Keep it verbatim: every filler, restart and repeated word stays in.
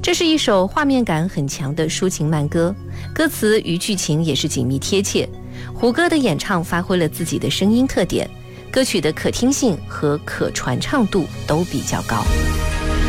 这是一首画面感很强的抒情慢歌，歌词与剧情也是紧密贴切。胡歌的演唱发挥了自己的声音特点，歌曲的可听性和可传唱度都比较高。